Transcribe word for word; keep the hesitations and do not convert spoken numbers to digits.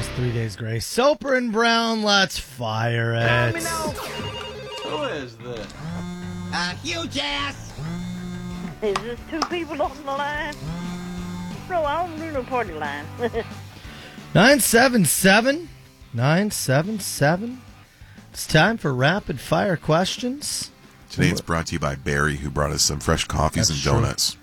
Three Days Grace. Soper and Brown, let's fire it. Who is this? Uh, huge ass. Is this two people on the line? No, I don't do no party line. nine seven seven, nine seven seven. It's time for rapid fire questions. Today it's brought to you by Barry, who brought us some fresh coffees That's and true. donuts.